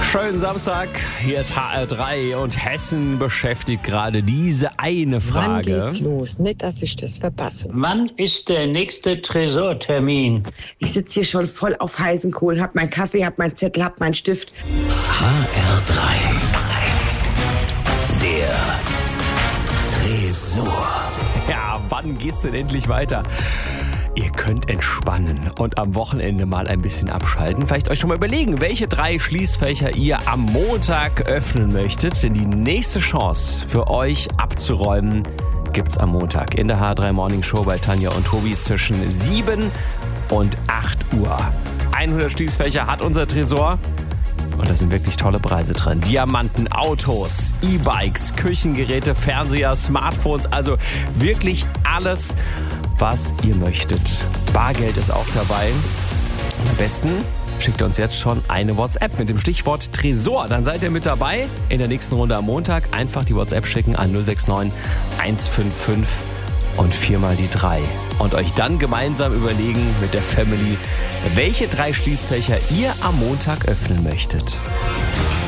Schönen Samstag, hier ist HR3 und Hessen beschäftigt gerade diese eine Frage. Wann geht's los? Nicht, dass ich das verpasse. Wann ist der nächste Tresortermin? Ich sitze hier schon voll auf heißen Kohlen, hab meinen Kaffee, hab meinen Zettel, hab meinen Stift. HR3. Der Tresor. Ja, wann geht's denn endlich weiter? Ihr könnt entspannen und am Wochenende mal ein bisschen abschalten. Vielleicht euch schon mal überlegen, welche 3 Schließfächer ihr am Montag öffnen möchtet. Denn die nächste Chance für euch abzuräumen gibt's am Montag in der HR3 Morning Show bei Tanja und Tobi zwischen 7 und 8 Uhr. 100 Schließfächer hat unser Tresor. Und da sind wirklich tolle Preise drin. Diamanten, Autos, E-Bikes, Küchengeräte, Fernseher, Smartphones. Also wirklich alles, was ihr möchtet. Bargeld ist auch dabei. Und am besten schickt ihr uns jetzt schon eine WhatsApp mit dem Stichwort Tresor. Dann seid ihr mit dabei. In der nächsten Runde am Montag einfach die WhatsApp schicken an 069 155 und 4 mal die 3. Und euch dann gemeinsam überlegen mit der Family, welche 3 Schließfächer ihr am Montag öffnen möchtet.